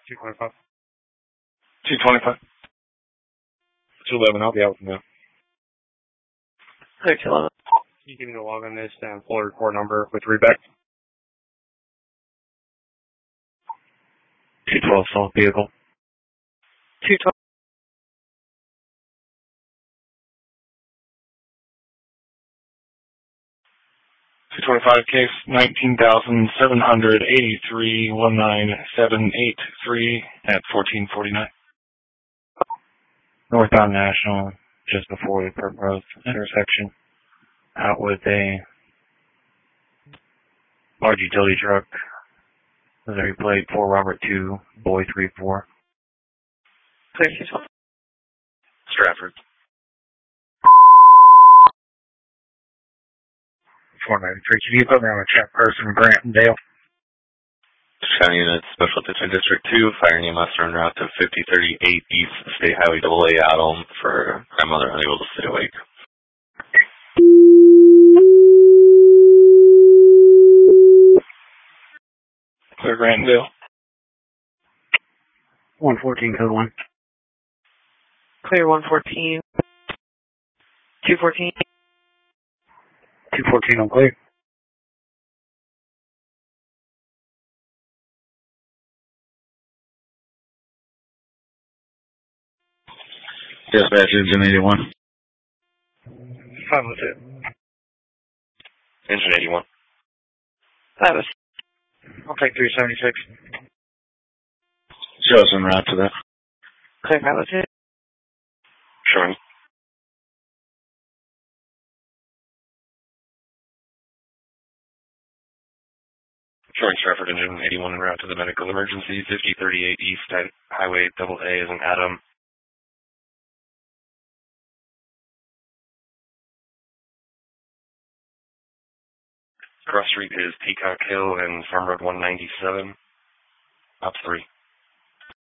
225. 225. 211, I'll be out from now. Clear 211. Can you give me the login list and full report number with reback? 212 assault vehicle. 212. 225 case 19,783,19783 at 1449. Northbound National, just before the Primrose intersection. Out with a large utility truck. Missouri plate 4 Robert 2, Boy 34. Clear 212. Stratford. 493. Can you put me on a track person, Grant and Dale? County Unit Special Attention District 2, fire EMS en route to 5038 East State Highway AA Adam for grandmother unable to stay awake. Clear Grant and Dale. 114, code 1. Clear 114. 214. 214 on clear. Dispatch Engine 81. 502. Engine 81. 506. I'll take 376. Show us en route to that. Clear 502. Showing. Showing Stratford Engine 81 en route to the medical emergency 5038 East State Highway AA is an Adam. Cross street is Peacock Hill and Farm Road 197. Op 3.